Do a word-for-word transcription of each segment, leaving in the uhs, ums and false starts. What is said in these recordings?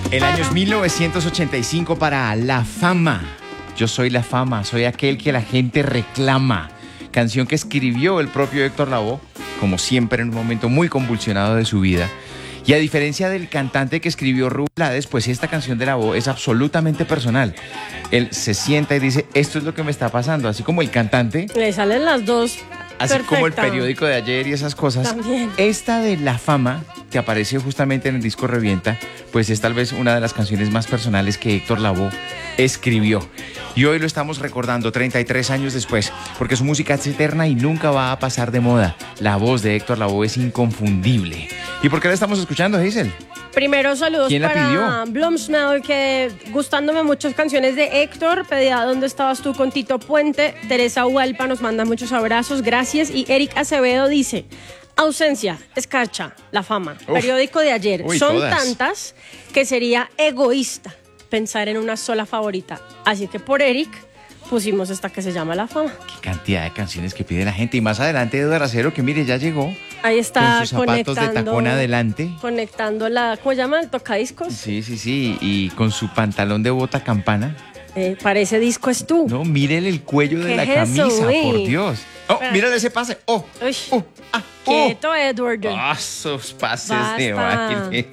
El año es mil novecientos ochenta y cinco para La Fama. Yo soy la fama, soy aquel que la gente reclama. Canción que escribió el propio Héctor Lavoe, como siempre en un momento muy convulsionado de su vida. Y a diferencia del cantante que escribió Rubén Blades, pues esta canción de Lavoe es absolutamente personal. Él se sienta y dice, esto es lo que me está pasando. Así como el cantante... Le salen las dos. Así Perfecta. Como el periódico de ayer y esas cosas. También. Esta de La Fama, que apareció justamente en el disco Revienta, pues es tal vez una de las canciones más personales que Héctor Lavoe escribió. Y hoy lo estamos recordando treinta y tres años después, porque su música es eterna y nunca va a pasar de moda. La voz de Héctor Lavoe es inconfundible. ¿Y por qué la estamos escuchando, Hazel? Primero, saludos ¿Quién la para pidió? Blumsnell, que gustándome muchas canciones de Héctor. Pedía ¿Dónde estabas tú con Tito Puente? Teresa Hualpa nos manda muchos abrazos, gracias. Y Eric Acevedo dice, ausencia, escarcha, La Fama, Uf. periódico de ayer. Uy, Son todas. tantas que sería egoísta pensar en una sola favorita. Así que por Eric pusimos esta que se llama La Fama. Qué cantidad de canciones que pide la gente. Y más adelante Eduardo Acero, que mire, ya llegó. Ahí está Con sus zapatos de conectando, tacón adelante. conectando la, ¿cómo se llama? El tocadiscos. Sí, sí, sí. Y con su pantalón de bota campana. Eh, parece disco es tú. No, mírele el cuello de ¿Qué la es eso, camisa, güey? por Dios. Oh, Espera. mírale ese pase. Oh, Uy, oh, ah, oh. quieto, Edward. Ah, esos pases Basta. de baile.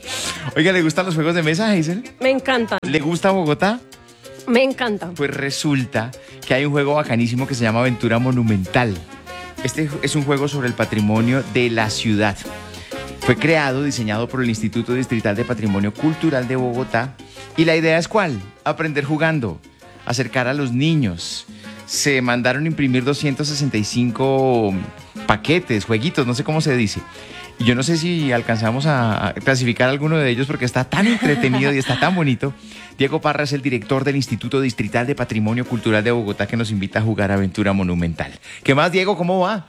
Oiga, ¿le gustan los juegos de mesa, Hazel? Me encantan, ¿Le gusta Bogotá? me encantan. Pues resulta que hay un juego bacanísimo que se llama Aventura Monumental. Este es un juego sobre el patrimonio de la ciudad. Fue creado, diseñado por el Instituto Distrital de Patrimonio Cultural de Bogotá. ¿Y la idea es cuál? Aprender jugando, acercar a los niños. Se mandaron a imprimir doscientos sesenta y cinco paquetes, jueguitos, no sé cómo se dice. Y yo no sé si alcanzamos a a clasificar alguno de ellos porque está tan entretenido y está tan bonito. Diego Parra es el director del Instituto Distrital de Patrimonio Cultural de Bogotá que nos invita a jugar Aventura Monumental. ¿Qué más, Diego? ¿Cómo va?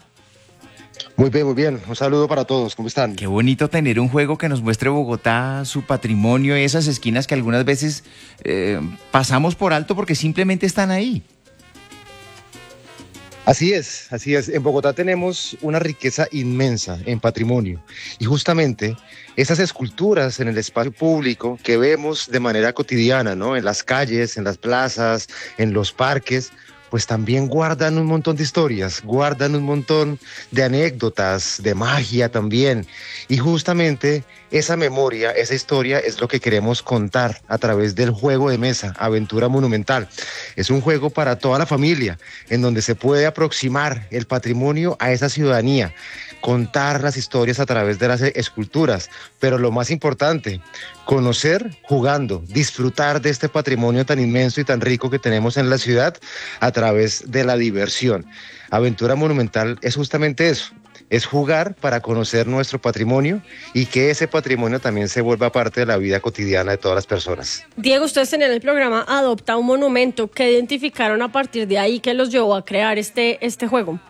Muy bien, muy bien. Un saludo para todos. ¿Cómo están? Qué bonito tener un juego que nos muestre Bogotá, su patrimonio y esas esquinas que algunas veces eh, pasamos por alto porque simplemente están ahí. Así es, así es. En Bogotá tenemos una riqueza inmensa en patrimonio y justamente esas esculturas en el espacio público que vemos de manera cotidiana, ¿no? En las calles, en las plazas, en los parques, pues también guardan un montón de historias, guardan un montón de anécdotas, de magia también. Y justamente esa memoria, esa historia es lo que queremos contar a través del juego de mesa, Aventura Monumental. Es un juego para toda la familia, en donde se puede aproximar el patrimonio a esa ciudadanía, contar las historias a través de las esculturas, pero lo más importante, conocer jugando, disfrutar de este patrimonio tan inmenso y tan rico que tenemos en la ciudad a través de la diversión. Aventura Monumental es justamente eso, es jugar para conocer nuestro patrimonio y que ese patrimonio también se vuelva parte de la vida cotidiana de todas las personas. Diego, ustedes en el programa Adopta un Monumento. ¿Qué identificaron a partir de ahí que los llevó a crear este, este juego?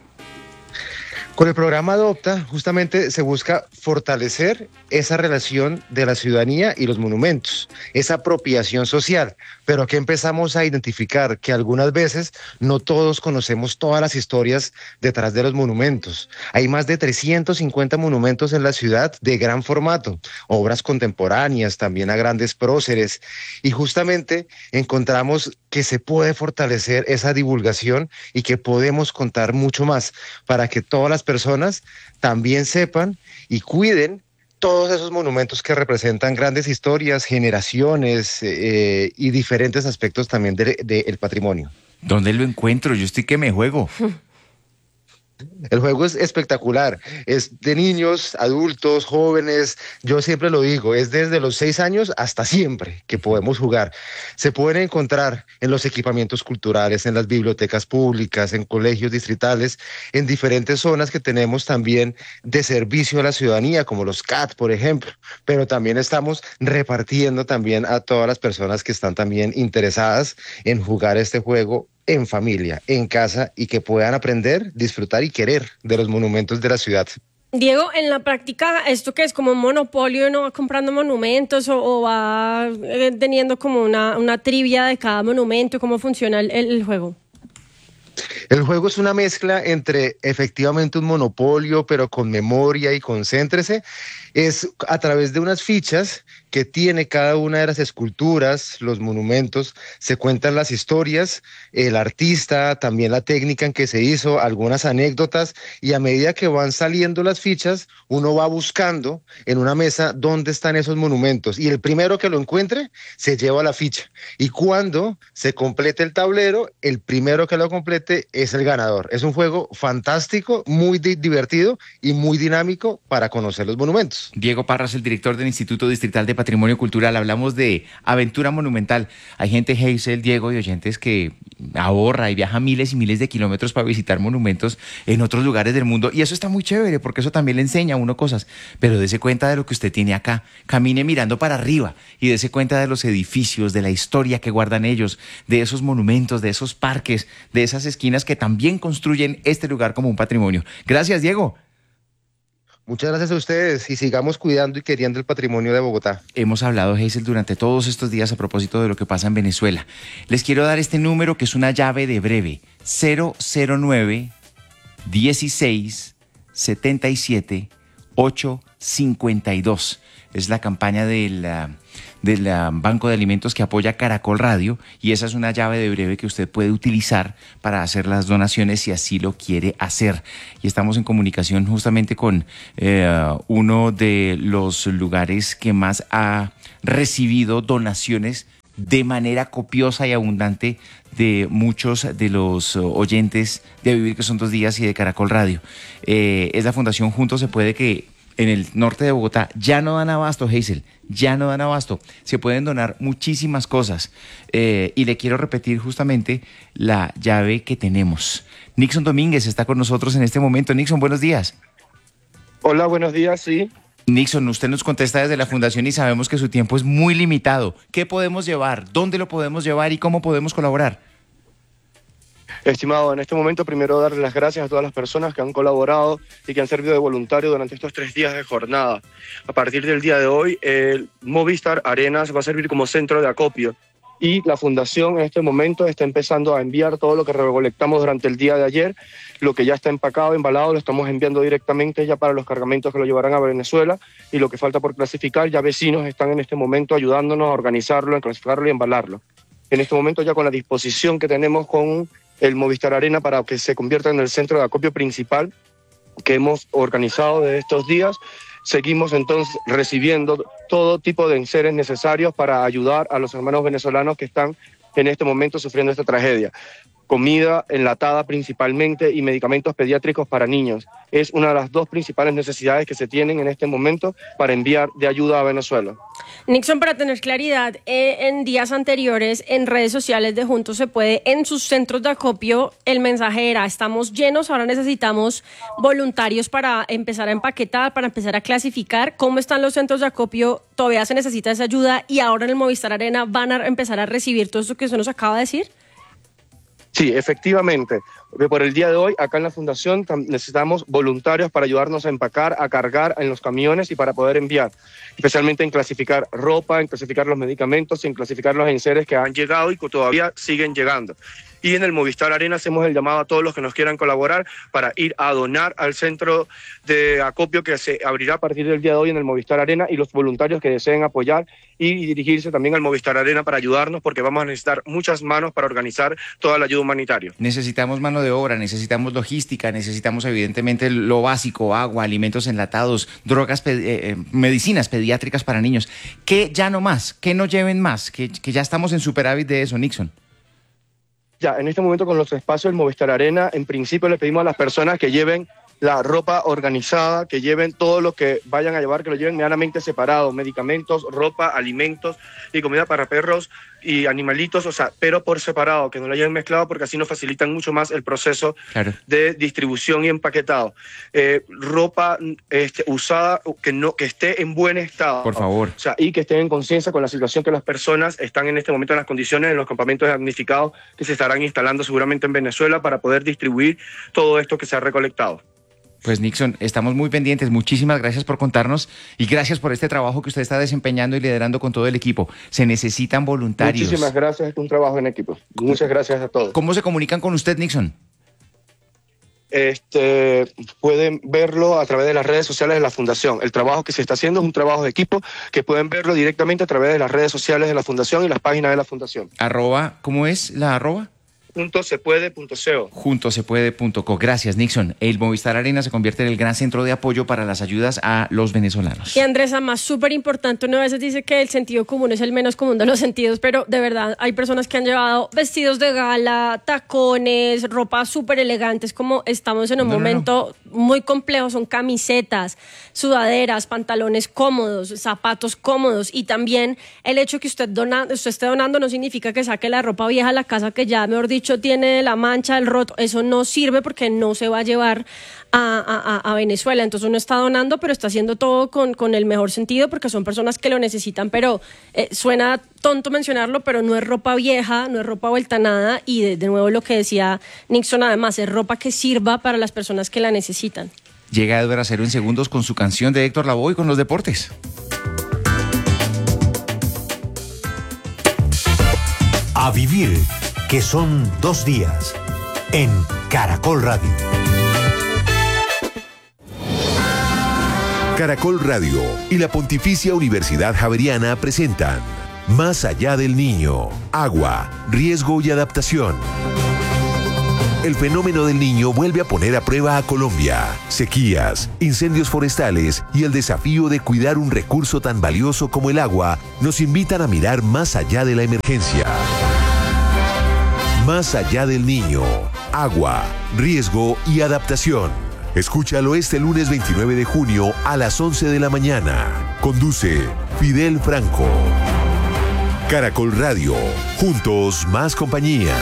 Con el programa Adopta, justamente se busca fortalecer esa relación de la ciudadanía y los monumentos, esa apropiación social. Pero aquí empezamos a identificar que algunas veces no todos conocemos todas las historias detrás de los monumentos. Hay más de trescientos cincuenta monumentos en la ciudad de gran formato, obras contemporáneas, también a grandes próceres. Y justamente encontramos que se puede fortalecer esa divulgación y que podemos contar mucho más para que todas las personas también sepan y cuiden todos esos monumentos que representan grandes historias, generaciones eh, y diferentes aspectos también del de, de patrimonio. ¿Dónde lo encuentro? Yo estoy que me juego. El juego es espectacular, es de niños, adultos, jóvenes, yo siempre lo digo, es desde los seis años hasta siempre que podemos jugar. Se pueden encontrar en los equipamientos culturales, en las bibliotecas públicas, en colegios distritales, en diferentes zonas que tenemos también de servicio a la ciudadanía, como los C A T, por ejemplo, pero también estamos repartiendo también a todas las personas que están también interesadas en jugar este juego en familia, en casa y que puedan aprender, disfrutar y querer de los monumentos de la ciudad. Diego, en la práctica, ¿esto qué es como un monopolio? ¿No va comprando monumentos o, o va eh, teniendo como una, una trivia de cada monumento? ¿Cómo funciona el, el juego? El juego es una mezcla entre efectivamente un monopolio, pero con memoria y concéntrese, Es a través de unas fichas que tiene cada una de las esculturas, los monumentos, se cuentan las historias, el artista, también la técnica en que se hizo, algunas anécdotas, y a medida que van saliendo las fichas, uno va buscando en una mesa dónde están esos monumentos, y el primero que lo encuentre se lleva la ficha, y cuando se complete el tablero, el primero que lo complete es el ganador. Es un juego fantástico, muy di- divertido y muy dinámico para conocer los monumentos. Diego Parras, el director del Instituto Distrital de Patrimonio Cultural. Hablamos de aventura monumental. Hay gente, Hazel, Diego y oyentes, que ahorra y viaja miles y miles de kilómetros para visitar monumentos en otros lugares del mundo. Y eso está muy chévere, porque eso también le enseña a uno cosas. Pero dése cuenta de lo que usted tiene acá. Camine mirando para arriba y dése cuenta de los edificios, de la historia que guardan ellos, de esos monumentos, de esos parques, de esas esquinas que también construyen este lugar como un patrimonio. Gracias, Diego. Muchas gracias a ustedes y sigamos cuidando y queriendo el patrimonio de Bogotá. Hemos hablado, Hazel, durante todos estos días a propósito de lo que pasa en Venezuela. Les quiero dar este número que es una llave de breve: cero cero nueve, dieciséis, setenta y siete, ocho cincuenta y dos. Es la campaña del, del Banco de Alimentos que apoya Caracol Radio, y esa es una llave de breve que usted puede utilizar para hacer las donaciones si así lo quiere hacer. Y estamos en comunicación justamente con eh, uno de los lugares que más ha recibido donaciones de manera copiosa y abundante de muchos de los oyentes de A Vivir que son dos días y de Caracol Radio. Eh, es la Fundación Juntos se Puede, que en el norte de Bogotá ya no dan abasto, Hazel, ya no dan abasto. Se pueden donar muchísimas cosas. Eh, y le quiero repetir justamente la llave que tenemos. Nixon Domínguez está con nosotros en este momento. Nixon, buenos días. Hola, buenos días, sí. Nixon, usted nos contesta desde la Fundación y sabemos que su tiempo es muy limitado. ¿Qué podemos llevar? ¿Dónde lo podemos llevar? ¿Y cómo podemos colaborar? Estimado, en este momento primero darle las gracias a todas las personas que han colaborado y que han servido de voluntario durante estos tres días de jornada. A partir del día de hoy, el Movistar Arenas va a servir como centro de acopio y la Fundación en este momento está empezando a enviar todo lo que recolectamos durante el día de ayer. Lo que ya está empacado, embalado, lo estamos enviando directamente ya para los cargamentos que lo llevarán a Venezuela, y lo que falta por clasificar, ya vecinos están en este momento ayudándonos a organizarlo, a clasificarlo y embalarlo. En este momento ya con la disposición que tenemos con el Movistar Arena para que se convierta en el centro de acopio principal que hemos organizado de estos días, seguimos entonces recibiendo todo tipo de enseres necesarios para ayudar a los hermanos venezolanos que están en este momento sufriendo esta tragedia. Comida enlatada principalmente y medicamentos pediátricos para niños. Es una de las dos principales necesidades que se tienen en este momento para enviar de ayuda a Venezuela. Nixon, para tener claridad, eh, en días anteriores en redes sociales de Juntos se Puede, en sus centros de acopio, el mensaje era: estamos llenos, ahora necesitamos voluntarios para empezar a empaquetar, para empezar a clasificar. ¿Cómo están los centros de acopio? ¿Todavía se necesita esa ayuda? Y ahora en el Movistar Arena van a empezar a recibir todo esto que usted nos acaba de decir. Sí, efectivamente. Por el día de hoy, acá en la Fundación necesitamos voluntarios para ayudarnos a empacar, a cargar en los camiones y para poder enviar, especialmente en clasificar ropa, en clasificar los medicamentos, en clasificar los enseres que han llegado y que todavía siguen llegando. Y en el Movistar Arena hacemos el llamado a todos los que nos quieran colaborar para ir a donar al centro de acopio que se abrirá a partir del día de hoy en el Movistar Arena, y los voluntarios que deseen apoyar y dirigirse también al Movistar Arena para ayudarnos, porque vamos a necesitar muchas manos para organizar toda la ayuda humanitaria. Necesitamos mano de obra, necesitamos logística, necesitamos evidentemente lo básico: agua, alimentos enlatados, drogas, eh, medicinas pediátricas para niños. ¿Qué ya no más? ¿Qué no lleven más? Que, que ya estamos en superávit de eso, Nixon. Ya, en este momento con los espacios del Movistar Arena, en principio le pedimos a las personas que lleven la ropa organizada, que lleven todo lo que vayan a llevar, que lo lleven medianamente separado: medicamentos, ropa, alimentos y comida para perros y animalitos, o sea, pero por separado, que no lo lleven mezclado, porque así nos facilitan mucho más el proceso claro. de distribución y empaquetado. Eh, ropa este, usada que, no, que esté en buen estado. Por favor. O sea, y que estén en conciencia con la situación que las personas están en este momento en las condiciones en los campamentos damnificados que se estarán instalando seguramente en Venezuela para poder distribuir todo esto que se ha recolectado. Pues Nixon, estamos muy pendientes. Muchísimas gracias por contarnos y gracias por este trabajo que usted está desempeñando y liderando con todo el equipo. Se necesitan voluntarios. Muchísimas gracias, es un trabajo en equipo. Muchas gracias a todos. ¿Cómo se comunican con usted, Nixon? Este, pueden verlo a través de las redes sociales de la Fundación. El trabajo que se está haciendo es un trabajo de equipo que pueden verlo directamente a través de las redes sociales de la Fundación y las páginas de la Fundación. Arroba, ¿cómo es la arroba? Junto se puede punto co. Junto se puede punto co. Gracias, Nixon. El Movistar Arena se convierte en el gran centro de apoyo para las ayudas a los venezolanos. Y Andrés, además, súper importante, uno a veces dice que el sentido común es el menos común de los sentidos, pero de verdad hay personas que han llevado vestidos de gala, tacones, ropa súper elegantes, como estamos en un No, no, momento muy complejo, son camisetas, sudaderas, pantalones cómodos, zapatos cómodos, y también el hecho que usted, dona, usted esté donando no significa que saque la ropa vieja a la casa, que ya, mejor dicho, tiene la mancha, el roto, eso no sirve porque no se va a llevar a, a, a Venezuela. Entonces uno está donando, pero está haciendo todo con, con el mejor sentido, porque son personas que lo necesitan, pero eh, suena tonto mencionarlo, pero no es ropa vieja, no es ropa vuelta a nada, y de, de nuevo lo que decía Nixon, además es ropa que sirva para las personas que la necesitan. Llega Edward Acero en segundos con su canción de Héctor Lavoe con los deportes. A vivir, que son dos días, en Caracol Radio. Caracol Radio y la Pontificia Universidad Javeriana presentan Más allá del niño, agua, riesgo y adaptación. El fenómeno del niño vuelve a poner a prueba a Colombia. Sequías, incendios forestales y el desafío de cuidar un recurso tan valioso como el agua nos invitan a mirar más allá de la emergencia. Más allá del niño, agua, riesgo y adaptación. Escúchalo este lunes veintinueve de junio a las once de la mañana. Conduce Fidel Franco. Caracol Radio. Juntos más compañía.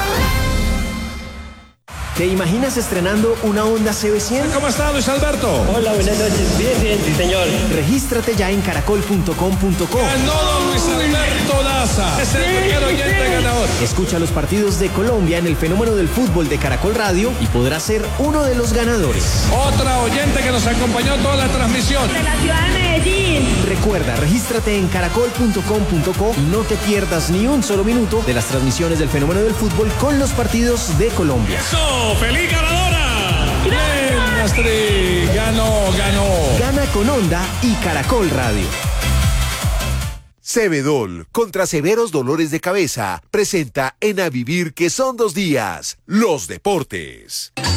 ¿Te imaginas estrenando una Honda C B cien? ¿Cómo está, Luis Alberto? Hola, buenas noches. Bien, bien, sí, señor. Regístrate ya en caracol punto com punto co. Ganó don Luis Alberto Daza. Es el primer oyente ganador. Escucha los partidos de Colombia en el fenómeno del fútbol de Caracol Radio y podrás ser uno de los ganadores. Otra oyente que nos acompañó toda la transmisión. De la ciudad de Medellín. Recuerda, regístrate en caracol punto com punto co y no te pierdas ni un solo minuto de las transmisiones del fenómeno del fútbol con los partidos de Colombia. ¡Eso! ¡Feliz ganadora! ¡Bien, Astrid! ¡Ganó, ganó! Gana con Honda y Caracol Radio. Cebedol, contra severos dolores de cabeza, presenta en A Vivir, que son dos días, los deportes.